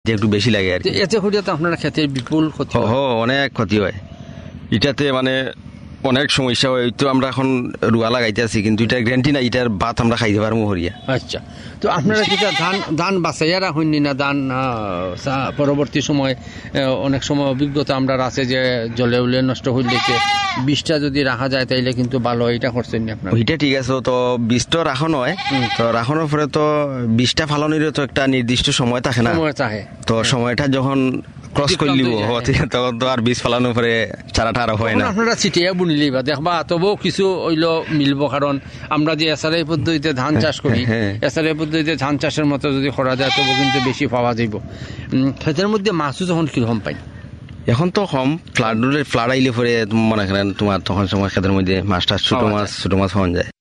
যে একটু বেশি লাগে আর কি। এতে করে তো আপনারা ক্ষেতের বিপুল ক্ষতি হয়। অনেক ক্ষতি হয় এটাতে, মানে অনেক সমস্যা হয়। তো আমরা এখন রুয়া লাগাইতে আছি, কিন্তু এটা গ্যারান্টি না এটার ভাত আমরা খাইতে পারবো হরিয়া। আচ্ছা, তো আপনারা যেটা ধান বাছাইয়া রাখুননি না ধান পরবর্তী সময় অনেক সময় অভিজ্ঞতা আমরা আছে যে জলে উলে নষ্ট হইলে বীজটা যদি রাখা যায় তাইলে কিন্তু ভালো হয়, এটা করছেন না আপনারা? ওইটা ঠিক আছে, তো বীজটা রাখানো হয়, তো রাখানোর পরে তো বীজটা ফালানোর তো একটা নির্দিষ্ট সময় থাকে না, তো সময়টা যখন ক্রস করে নিব তখন তো আর বীজ ফালানোর পরে চারাটা আর হয় না। আপনারা ছিটিয়ে বুনিলেই বা দেখবা তবুও কিছু হইল মিলবো, কারণ আমরা যে এসআরআই পদ্ধতিতে ধান চাষ করি, এসআরআই পদ্ধতিতে ধান চাষের মতো যদি করা যায় তবু কিন্তু বেশি পাওয়া যাইব। ক্ষেতের মধ্যে মাছও যখন কিরকম পাই? এখন তো কম, ফ্লাড আইলে পরে মনে করেন তোমার তখন সময় ক্ষেতের মধ্যে মাছটা ছোট মাছ পাওয়া যায়।